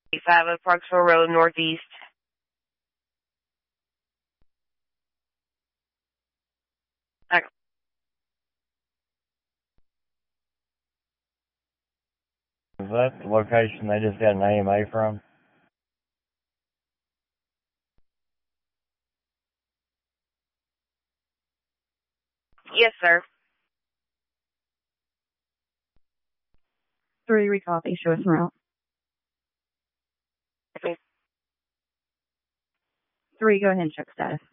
5 of Parksville Road, Northeast. Is that the location they just got an AMA from? Yes, sir. 3 recopy, show us en route. 3, go ahead and check status.